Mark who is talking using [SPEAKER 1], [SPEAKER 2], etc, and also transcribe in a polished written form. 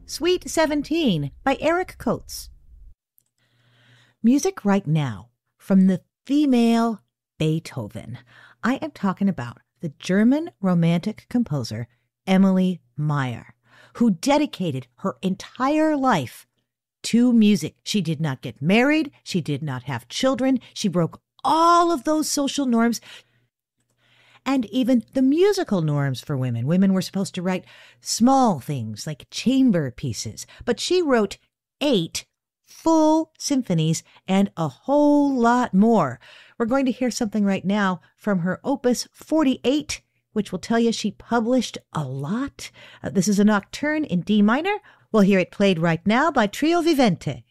[SPEAKER 1] Suite 17 by Eric Coates. Music right now from the female Beethoven. I am talking about the German Romantic composer Emily Meyer, who dedicated her entire life to music. She did not get married. She did not have children. She broke all of those social norms and even the musical norms for women. Women were supposed to write small things like chamber pieces, but she wrote 8 full symphonies and a whole lot more. We're going to hear something right now from her Opus 48, which will tell you she published a lot. This is a nocturne in D minor. We'll hear it played right now by Trio Vivente.